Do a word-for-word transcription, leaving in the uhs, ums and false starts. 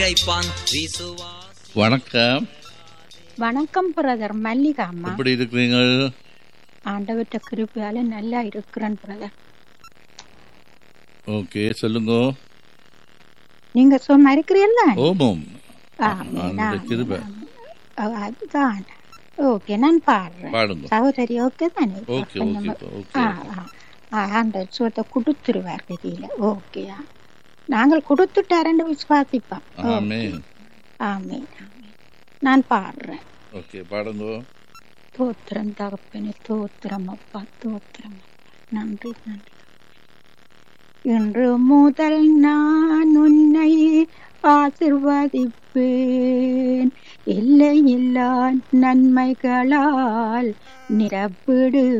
வணக்கம். வணக்கம் பிரதர், மல்லிகா அம்மா. எப்படி இருக்கிறீங்க? ஆண்டவர்ட்ட கிருபையால நல்லா இருக்கிறேன் பிரதர். ஓகே, சொல்லுங்க. நீங்க சும்மா இருக்கிறீல்ல? ஓமம். ஆமென், அந்த ஆமென், கிருபை. ஆமென். அதுதான். ஓகே, நான் பாடுறேன். பாடுங்க. சகோதரி ஓகே தானே? ஓகே, கொஞ்சம் ஓகே, ஓகே. ஆ, ஆ. ஆ, ஆண்டவர் சுகத்தை கொடுத்துருவார் கதியில. ஓகேயா, நாங்கள் கொடுத்துட்டாருன்னு விசுவாசிப்போம். ஆமென். ஆமென், ஆமென். நான் பாடுறேன். ஓகே, பாடுங்க. தோத்திரம் தகப்பனே, தோத்திரம் அப்பா, தோத்திரம் அப்பா. நன்றி, நன்றி. இன்று முதல் நான் உன்னை ஆசிர்வதிப்பேன், எல்லையில்லா நன்மைகளால் நிரப்பிடு